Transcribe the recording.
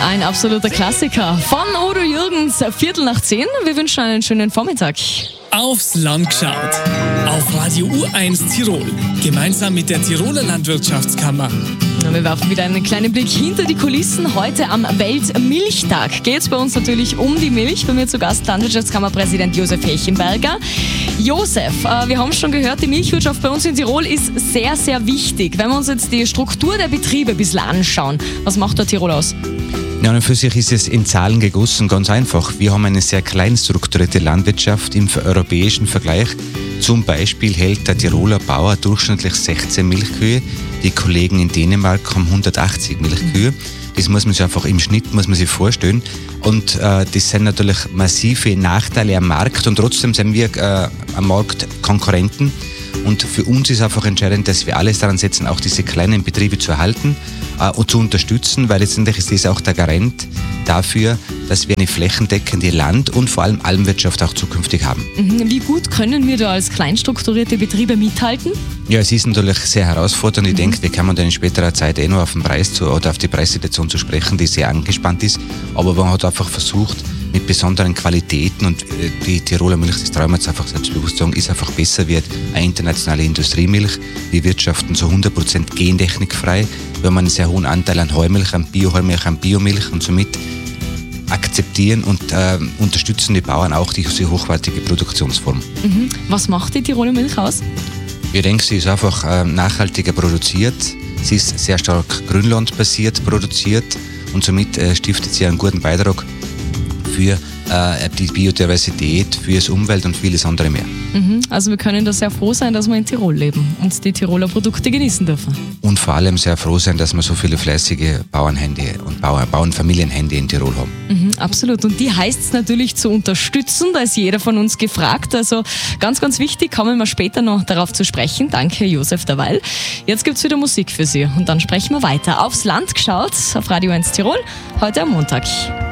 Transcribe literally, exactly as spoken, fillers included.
Ein absoluter Klassiker von Udo Jürgens, Viertel nach zehn. Wir wünschen einen schönen Vormittag. Aufs Land geschaut. Auf Radio U eins Tirol. Gemeinsam mit der Tiroler Landwirtschaftskammer. Wir werfen wieder einen kleinen Blick hinter die Kulissen. Heute am Weltmilchtag geht es bei uns natürlich um die Milch. Bei mir zu Gast Landwirtschaftskammerpräsident Josef Hechenberger. Josef, äh, wir haben schon gehört, die Milchwirtschaft bei uns in Tirol ist sehr, sehr wichtig. Wenn wir uns jetzt die Struktur der Betriebe ein bisschen anschauen, was macht der Tirol aus? Ja, und für sich ist es in Zahlen gegossen ganz einfach. Wir haben eine sehr klein strukturierte Landwirtschaft im europäischen Vergleich. Zum Beispiel hält der Tiroler Bauer durchschnittlich sechzehn Milchkühe. Die Kollegen in Dänemark haben hundertachtzig Milchkühe. Das muss man sich einfach im Schnitt muss man sich vorstellen. Und äh, das sind natürlich massive Nachteile am Markt. Und trotzdem sind wir äh, am Markt Konkurrenten. Und für uns ist einfach entscheidend, dass wir alles daran setzen, auch diese kleinen Betriebe zu erhalten äh, und zu unterstützen, weil letztendlich ist das auch der Garant dafür, dass wir eine flächendeckende Land- und vor allem Almwirtschaft auch zukünftig haben. Wie gut können wir da als kleinstrukturierte Betriebe mithalten? Ja, es ist natürlich sehr herausfordernd. Ich mhm. denke, wir kommen dann in späterer Zeit eh noch auf den Preis zu, oder auf die Preissituation zu sprechen, die sehr angespannt ist. Aber man hat einfach versucht, mit besonderen Qualitäten, und die Tiroler Milch, das trauen wir jetzt einfach selbstbewusst sagen, ist einfach besser wie eine internationale Industriemilch. Wir wirtschaften zu hundert Prozent gentechnikfrei. Wir haben einen sehr hohen Anteil an Heumilch, an Bio-Heumilch, an Biomilch, und somit akzeptieren und äh, unterstützen die Bauern auch diese hochwertige Produktionsform. Mhm. Was macht die Tiroler Milch aus? Ich denke, sie ist einfach äh, nachhaltiger produziert. Sie ist sehr stark grünlandbasiert produziert, und somit äh, stiftet sie einen guten Beitrag für äh, die Biodiversität, für das Umwelt und vieles andere mehr. Mhm. Also wir können da sehr froh sein, dass wir in Tirol leben und die Tiroler Produkte genießen dürfen. Und vor allem sehr froh sein, dass wir so viele fleißige Bauernhände und Bauern, Bauernfamilienhände in Tirol haben. Mhm, absolut. Und die heißt es natürlich zu unterstützen. Da ist jeder von uns gefragt. Also ganz, ganz wichtig, kommen wir später noch darauf zu sprechen. Danke, Josef, derweil. Jetzt gibt es wieder Musik für Sie und dann sprechen wir weiter. Aufs Land geschaut, auf Radio eins Tirol, heute am Montag.